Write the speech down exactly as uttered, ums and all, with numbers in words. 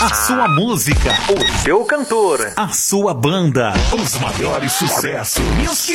A sua música, o seu cantor, a sua banda, os maiores sucessos.